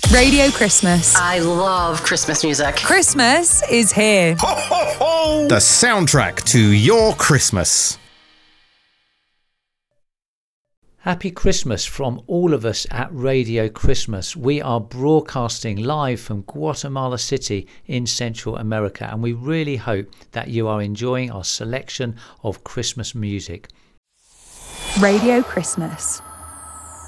Radio Christmas. I love Christmas music. Christmas is here. Ho, ho, ho! The soundtrack to your Christmas. Happy Christmas from all of us at Radio Christmas. We are broadcasting live from Guatemala City in Central America, and we really hope that you are enjoying our selection of Christmas music. Radio Christmas.